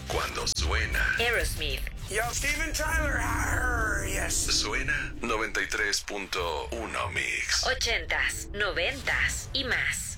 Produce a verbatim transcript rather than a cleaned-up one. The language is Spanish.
cuando suena Aerosmith. Yo, Steven Tyler, arr, yes. Suena noventa y tres punto uno Mix. Ochentas, noventas y más.